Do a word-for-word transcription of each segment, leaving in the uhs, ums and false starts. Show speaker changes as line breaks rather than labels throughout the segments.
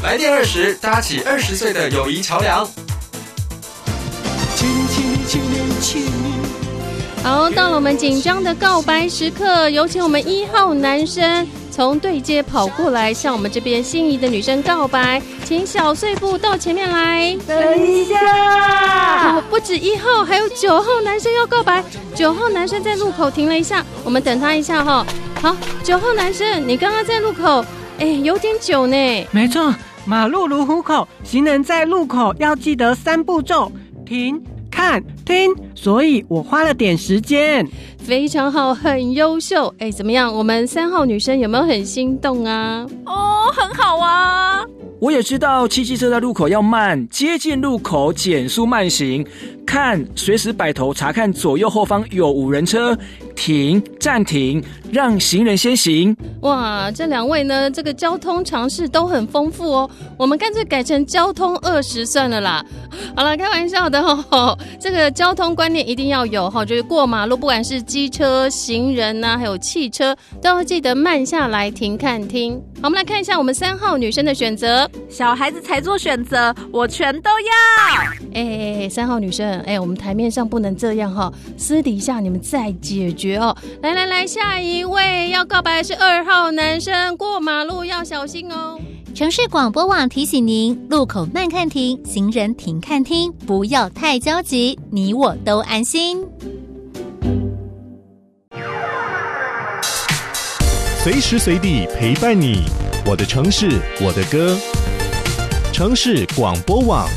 来电二十，搭起二十岁的友谊桥梁。
好，到了我们紧张的告白时刻，有请我们一号男生从对街跑过来，向我们这边心仪的女生告白，请小碎步到前面来。
等一下，
好，不止一号，还有九号男生要告白。九号男生在路口停了一下，我们等他一下哈。好，九号男生，你刚刚在路口，哎，有点久呢。
没错，马路如虎口，行人在路口要记得三步骤：停、看、听。所以我花了点时间。
非常好，很优秀。哎，怎么样？我们三号女生有没有很心动啊？
哦，很好啊。
我也知道骑机车在路口要慢，接近路口减速慢行，看随时摆头查看左右后方有无人车，停暂停，让行人先行。
哇，这两位呢，这个交通常识都很丰富哦。我们干脆改成交通二十算了啦。好了，开玩笑的哦。这个交通观念一定要有哈，就是过马路，不管是机车、行人啊，还有汽车，都要记得慢下来停看听。好，我们来看一下我们三号女生的选择。
小孩子才做选择，我全都要。
哎哎，三号女生，哎，我们台面上不能这样哈，私底下你们再解决哦。来来来，下一位要告白的是二号男生，过马路要小心哦。
城市广播网提醒您：路口慢看停，行人停看听，不要太焦急，你我都安心。
随时随地陪伴你，我的城市，我的歌。城市广播网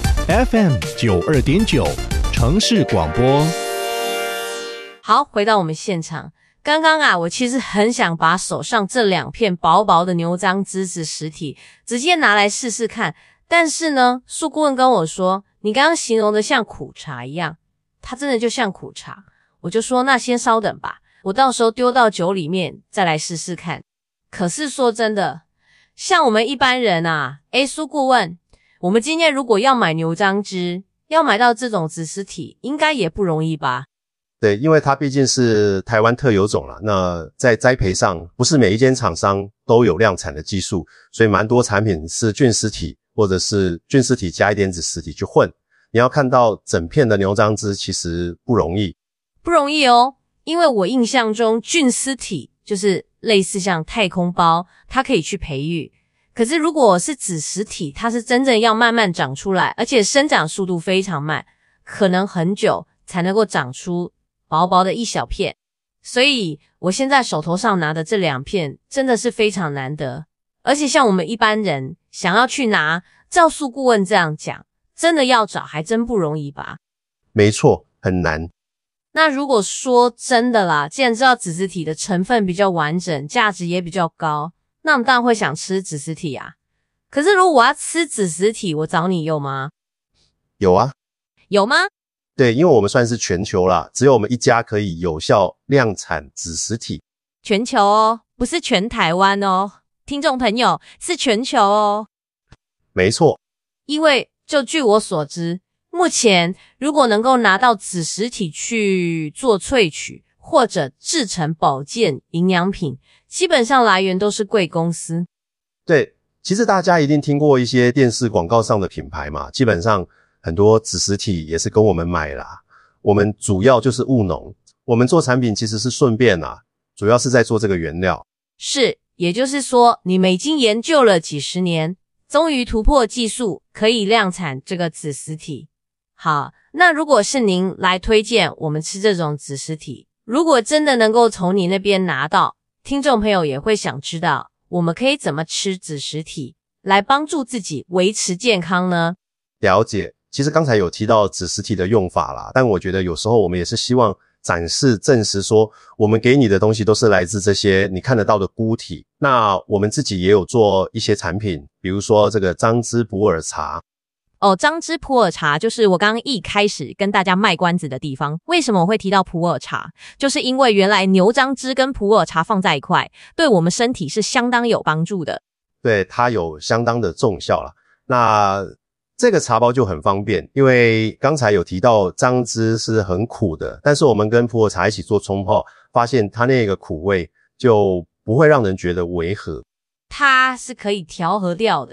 F M 九二点九，城市广播。
好，回到我们现场。刚刚啊，我其实很想把手上这两片薄薄的牛樟芝子实体直接拿来试试看，但是呢，苏顾问跟我说，你刚刚形容的像苦茶一样，它真的就像苦茶。我就说那先稍等吧，我到时候丢到酒里面再来试试看。可是说真的，像我们一般人啊，诶，苏顾问，我们今天如果要买牛樟芝，要买到这种子实体，应该也不容易吧？
对，因为它毕竟是台湾特有种啦，那在栽培上不是每一间厂商都有量产的技术，所以蛮多产品是菌丝体或者是菌丝体加一点子实体去混。你要看到整片的牛樟芝其实不容易。
不容易哦，因为我印象中菌丝体就是类似像太空包，它可以去培育。可是如果是子实体，它是真正要慢慢长出来，而且生长速度非常慢，可能很久才能够长出薄薄的一小片，所以我现在手头上拿的这两片真的是非常难得，而且像我们一般人想要去拿，照苏顾问这样讲，真的要找还真不容易吧？
没错，很难。
那如果说真的啦，既然知道子实体的成分比较完整，价值也比较高，那我们当然会想吃子实体啊。可是如果我要吃子实体，我找你有吗？
有啊。
有吗？
对，因为我们算是全球啦，只有我们一家可以有效量产子实体。
全球哦，不是全台湾哦，听众朋友，是全球哦。
没错。
因为就据我所知，目前如果能够拿到子实体去做萃取或者制成保健营养品，基本上来源都是贵公司。
对，其实大家一定听过一些电视广告上的品牌嘛，基本上很多子实体也是跟我们买啦。我们主要就是务农，我们做产品其实是顺便啦，主要是在做这个原料。
是，也就是说你们已经研究了几十年，终于突破技术，可以量产这个子实体。好，那如果是您来推荐我们吃这种子实体，如果真的能够从你那边拿到，听众朋友也会想知道，我们可以怎么吃子实体来帮助自己维持健康呢？
了解。其实刚才有提到子实体的用法啦，但我觉得有时候我们也是希望展示证实说，我们给你的东西都是来自这些你看得到的菇体。那我们自己也有做一些产品，比如说这个樟芝普洱茶。
哦，樟芝普洱茶就是我刚刚一开始跟大家卖关子的地方。为什么我会提到普洱茶？就是因为原来牛樟芝跟普洱茶放在一块，对我们身体是相当有帮助的。
对，它有相当的重效啦。那这个茶包就很方便，因为刚才有提到樟芝是很苦的，但是我们跟普洱茶一起做冲泡，发现它那个苦味就不会让人觉得违和。
它是可以调和掉的。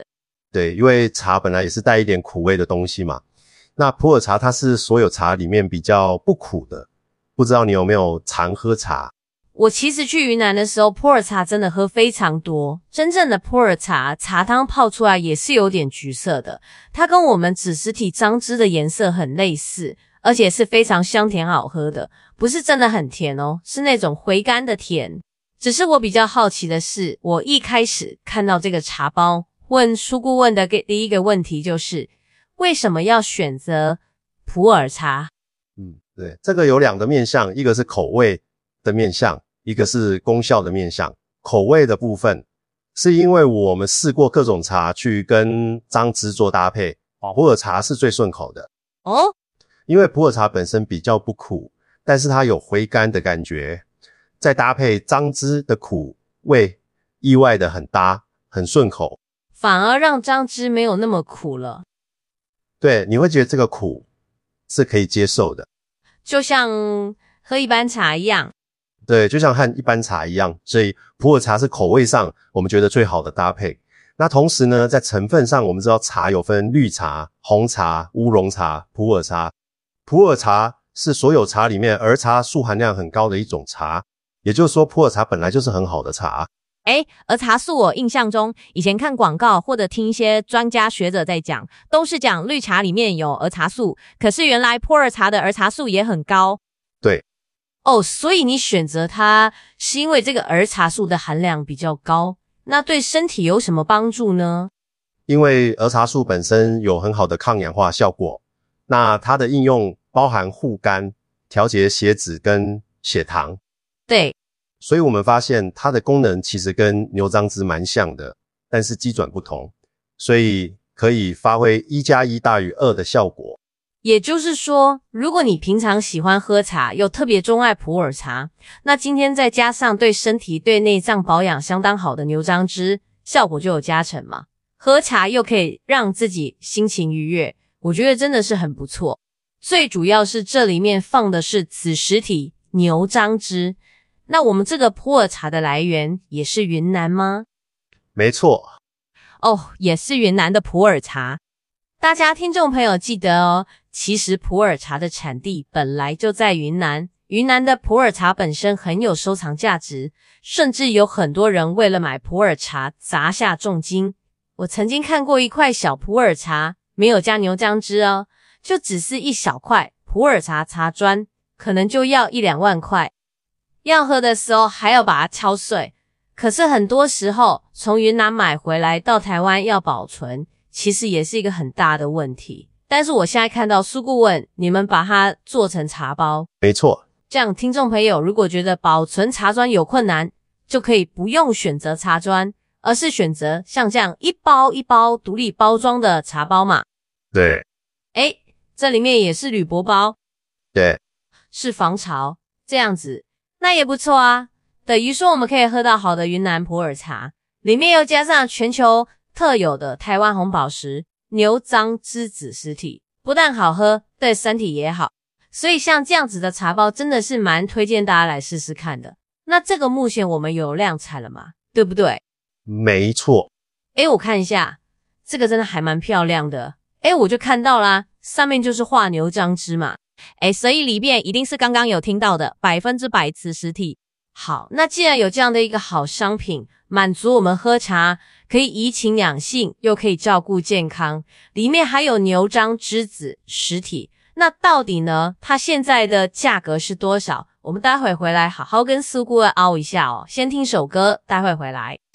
对，因为茶本来也是带一点苦味的东西嘛。那普洱茶它是所有茶里面比较不苦的，不知道你有没有常喝茶？
我其实去云南的时候，普洱茶真的喝非常多。真正的普洱茶，茶汤泡出来也是有点橘色的，它跟我们紫实体樟汁的颜色很类似，而且是非常香甜好喝的，不是真的很甜哦，是那种回甘的甜。只是我比较好奇的是，我一开始看到这个茶包，问苏顾问的第一个问题就是，为什么要选择普洱茶？
嗯，对，这个有两个面向，一个是口味的面向，一个是功效的面向。口味的部分是因为我们试过各种茶去跟樟汁做搭配，普洱茶是最顺口的
哦。
因为普洱茶本身比较不苦，但是它有回甘的感觉，再搭配樟汁的苦味，意外的很搭，很顺口，
反而让樟汁没有那么苦了。
对，你会觉得这个苦是可以接受的，
就像喝一般茶一样。
对，就像和一般茶一样，所以普洱茶是口味上我们觉得最好的搭配。那同时呢，在成分上，我们知道茶有分绿茶、红茶、乌龙茶、普洱茶。普洱茶是所有茶里面儿茶素含量很高的一种茶，也就是说普洱茶本来就是很好的茶。
诶，儿茶素我印象中以前看广告或者听一些专家学者在讲，都是讲绿茶里面有儿茶素，可是原来普洱茶的儿茶素也很高。
对。
哦，所以你选择它是因为这个儿茶素的含量比较高，那对身体有什么帮助呢？
因为儿茶素本身有很好的抗氧化效果，那它的应用包含护肝、调节血脂跟血糖。
对。
所以我们发现它的功能其实跟牛樟汁蛮像的，但是机转不同，所以可以发挥一加一大于二的效果。
也就是说，如果你平常喜欢喝茶，又特别钟爱普洱茶，那今天再加上对身体对内脏保养相当好的牛樟汁，效果就有加成嘛。喝茶又可以让自己心情愉悦，我觉得真的是很不错。最主要是这里面放的是紫实体牛樟汁。那我们这个普洱茶的来源也是云南吗？
没错。
哦，也是云南的普洱茶。
大家听众朋友记得哦，其实普洱茶的产地本来就在云南，云南的普洱茶本身很有收藏价值，甚至有很多人为了买普洱茶砸下重金。我曾经看过一块小普洱茶，没有加牛樟汁哦，就只是一小块普洱茶茶砖，可能就要一两万块。要喝的时候还要把它敲碎，可是很多时候从云南买回来到台湾要保存，其实也是一个很大的问题。但是我现在看到苏顾问你们把它做成茶包，
没错。
这样听众朋友如果觉得保存茶砖有困难，就可以不用选择茶砖，而是选择像这样一包一包独立包装的茶包嘛。
对。
诶，这里面也是铝箔包。
对。
是防潮，这样子那也不错啊，等于说我们可以喝到好的云南普洱茶，里面又加上全球特有的台湾红宝石牛樟汁紫实体，不但好喝，对身体也好。所以像这样子的茶包真的是蛮推荐大家来试试看的。那这个目前我们有量产了嘛，对不对？
没错。
诶，我看一下，这个真的还蛮漂亮的。诶，我就看到啦，上面就是画牛樟汁嘛。
诶，所以里面一定是刚刚有听到的百分之百瓷实体。
好，那既然有这样的一个好商品，满足我们喝茶可以怡情养性，又可以照顾健康，里面还有牛樟汁紫实体，那到底呢它现在的价格是多少？我们待会回来好好跟苏顾问凹一下哦。先听首歌，待会回来。